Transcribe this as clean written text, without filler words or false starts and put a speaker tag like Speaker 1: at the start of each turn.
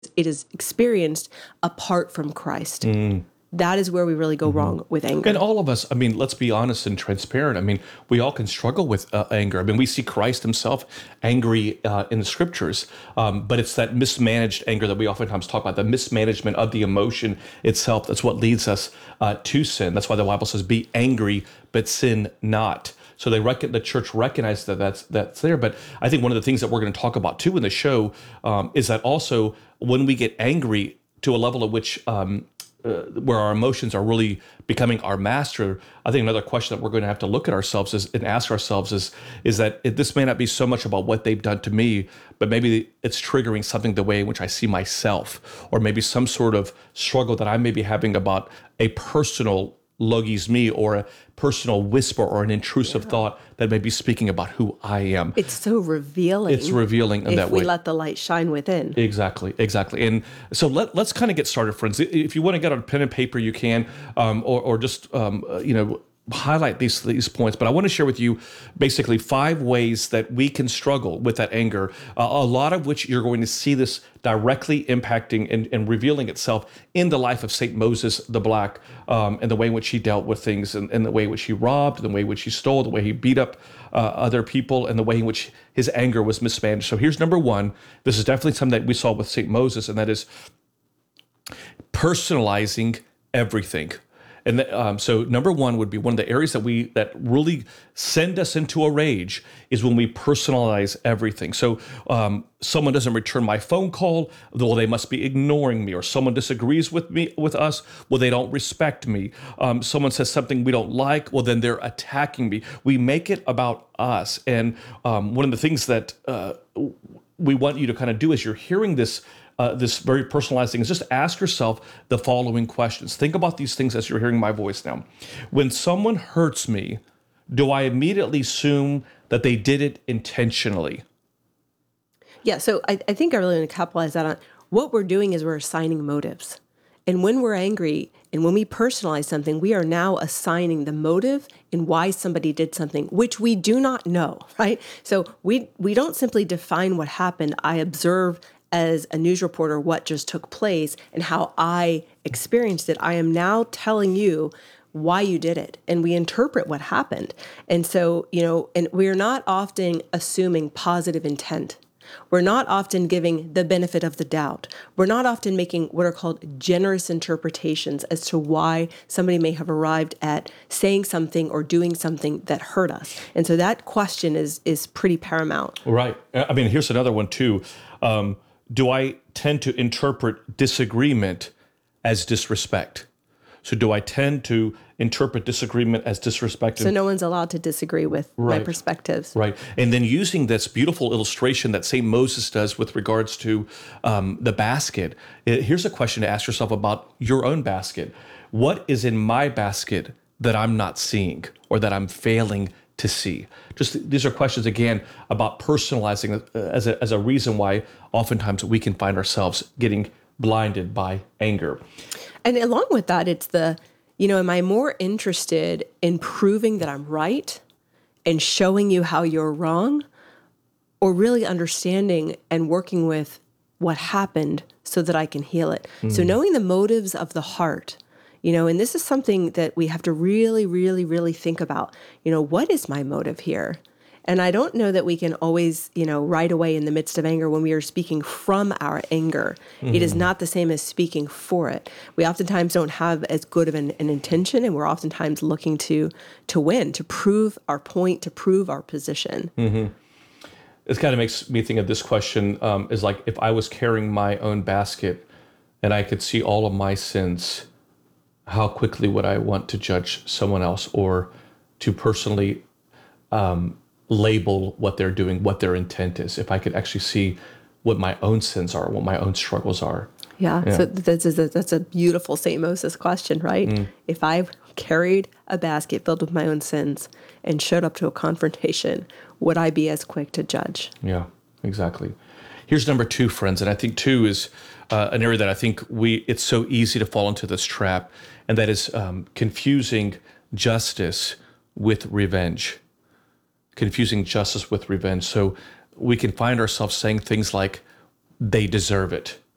Speaker 1: it is experienced apart from Christ. That is where we really go wrong with anger.
Speaker 2: And all of us, I mean, let's be honest and transparent. I mean, we all can struggle with anger. I mean, we see Christ himself angry in the scriptures, but it's that mismanaged anger that we oftentimes talk about, the mismanagement of the emotion itself. That's what leads us to sin. That's why the Bible says, be angry, but sin not. So the church recognized that that's there. But I think one of the things that we're going to talk about too in the show is that also when we get angry to a level at which where our emotions are really becoming our master, I think another question that we're going to have to look at ourselves and ask ourselves is that this may not be so much about what they've done to me, but maybe it's triggering something the way in which I see myself, or maybe some sort of struggle that I may be having about a personal logis me, or a personal whisper or an intrusive thought that may be speaking about who I am.
Speaker 1: It's so revealing.
Speaker 2: It's revealing in that way.
Speaker 1: If we let the light shine within.
Speaker 2: Exactly. And so let's kind of get started, friends. If you want to get on a pen and paper, you can, or just highlight these points. But I want to share with you basically 5 ways that we can struggle with that anger, a lot of which you're going to see this directly impacting and revealing itself in the life of St. Moses the Black, and the way in which he dealt with things, and the way in which he robbed, the way in which he stole, the way he beat up other people, and the way in which his anger was mismanaged. So here's number 1. This is definitely something that we saw with St. Moses, and that is personalizing everything. And so number 1 would be one of the areas that really send us into a rage is when we personalize everything. So someone doesn't return my phone call, well, they must be ignoring me. Or someone disagrees with us, well, they don't respect me. Someone says something we don't like, well, then they're attacking me. We make it about us. And one of the things that we want you to kind of do as you're hearing this very personalized thing is just ask yourself the following questions. Think about these things as you're hearing my voice now. When someone hurts me, do I immediately assume that they did it intentionally?
Speaker 1: Yeah, so I think I really want to capitalize that on what we're doing is we're assigning motives. And when we're angry and when we personalize something, we are now assigning the motive in why somebody did something, which we do not know, right? So we don't simply define what happened. I observe as a news reporter what just took place and how I experienced it. I am now telling you why you did it, and we interpret what happened. And so, and we're not often assuming positive intent. We're not often giving the benefit of the doubt. We're not often making what are called generous interpretations as to why somebody may have arrived at saying something or doing something that hurt us. And so that question is pretty paramount.
Speaker 2: Right. I mean, here's another one too. Do I tend to interpret disagreement as disrespect? So do I tend to interpret disagreement as disrespect?
Speaker 1: So no one's allowed to disagree with my perspectives.
Speaker 2: Right. And then using this beautiful illustration that St. Moses does with regards to the basket, here's a question to ask yourself about your own basket. What is in my basket that I'm not seeing or that I'm failing to see? Just these are questions, again, about personalizing as a reason why oftentimes we can find ourselves getting blinded by anger.
Speaker 1: And along with that, it's am I more interested in proving that I'm right and showing you how you're wrong, or really understanding and working with what happened so that I can heal it? So knowing the motives of the heart, and this is something that we have to really, really, really think about. What is my motive here? And I don't know that we can always, right away in the midst of anger when we are speaking from our anger. It is not the same as speaking for it. We oftentimes don't have as good of an intention, and we're oftentimes looking to win, to prove our point, to prove our position.
Speaker 2: It kind of makes me think of this question is like, if I was carrying my own basket and I could see all of my sins, how quickly would I want to judge someone else or to personally label what they're doing, what their intent is, if I could actually see what my own sins are, what my own struggles are?
Speaker 1: Yeah. So that's a beautiful St. Moses question, right? If I carried a basket filled with my own sins and showed up to a confrontation, would I be as quick to judge?
Speaker 2: Yeah, exactly. Here's number 2, friends, and I think 2 is an area that I think it's so easy to fall into this trap, and that is confusing justice with revenge. Confusing justice with revenge. So we can find ourselves saying things like, they deserve it.